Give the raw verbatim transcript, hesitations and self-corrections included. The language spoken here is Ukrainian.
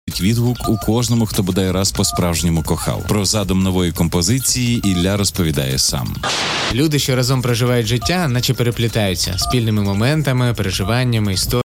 відгук у кожному, хто бодай раз по-справжньому кохав. Про задум нової композиції Ілля розповідає сам. Люди, що разом проживають життя, наче переплітаються спільними моментами, переживаннями, історіями.